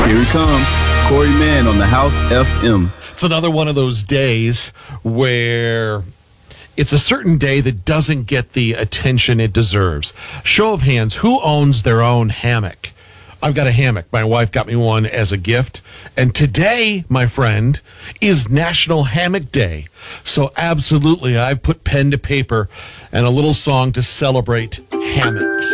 Here he comes, Corey Mann on the House FM. It's another one of those days where it's a certain day that doesn't get the attention it deserves. Show of hands, who owns their own hammock? I've got a hammock. My wife got me one as a gift. And today, my friend, is National Hammock Day. So absolutely, I've put pen to paper and a little song to celebrate hammocks.